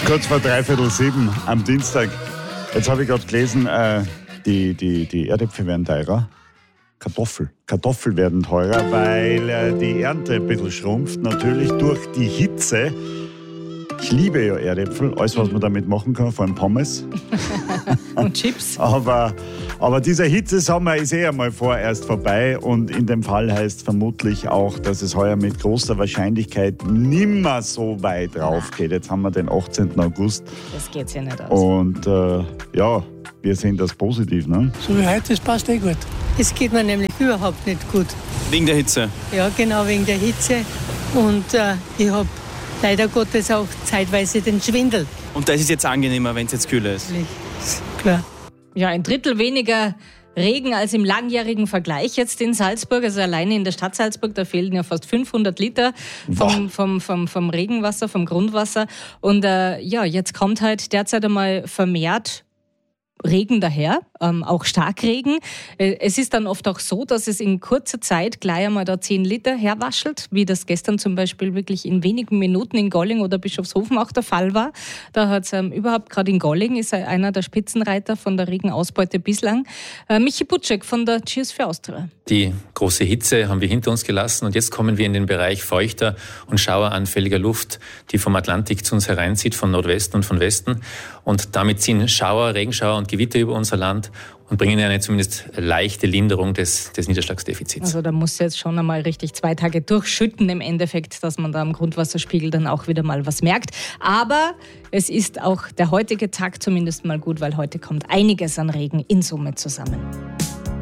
Kurz vor 6:45 am Dienstag. Jetzt habe ich gerade gelesen, die Erdäpfel werden teurer. Kartoffel werden teurer, weil die Ernte ein bisschen schrumpft. Natürlich durch die Hitze. Ich liebe ja Erdäpfel, alles was man damit machen kann, vor allem Pommes. Und Chips. Aber dieser Hitzesommer ist einmal vorerst vorbei und in dem Fall heißt vermutlich auch, dass es heuer mit großer Wahrscheinlichkeit nimmer so weit rauf geht. Jetzt haben wir den 18. August. Das geht ja nicht aus. Und wir sehen das positiv, ne? So wie heute, das passt gut. Es geht mir nämlich überhaupt nicht gut. Wegen der Hitze? Ja, genau, wegen der Hitze. Und ich habe leider Gottes auch zeitweise den Schwindel. Und das ist jetzt angenehmer, wenn es jetzt kühler ist? Klar. Ja, 1/3 weniger Regen als im langjährigen Vergleich jetzt in Salzburg. Also alleine in der Stadt Salzburg, da fehlen ja fast 500 Liter vom Regenwasser, vom Grundwasser. Und jetzt kommt halt derzeit einmal vermehrt Regen daher, auch Starkregen. Es ist dann oft auch so, dass es in kurzer Zeit gleich einmal da 10 Liter herwaschelt, wie das gestern zum Beispiel wirklich in wenigen Minuten in Golling oder Bischofshofen auch der Fall war. Da hat es überhaupt gerade in Golling ist einer der Spitzenreiter von der Regenausbeute bislang. Michi Butschek von der Cheers für Austria. Die große Hitze haben wir hinter uns gelassen und jetzt kommen wir in den Bereich feuchter und schaueranfälliger Luft, die vom Atlantik zu uns hereinzieht, von Nordwesten und von Westen. Und damit ziehen Schauer, Regenschauer und Gewitter über unser Land und bringen eine zumindest leichte Linderung des Niederschlagsdefizits. Also da muss jetzt schon einmal richtig 2 Tage durchschütten im Endeffekt, dass man da am Grundwasserspiegel dann auch wieder mal was merkt. Aber es ist auch der heutige Tag zumindest mal gut, weil heute kommt einiges an Regen in Summe zusammen.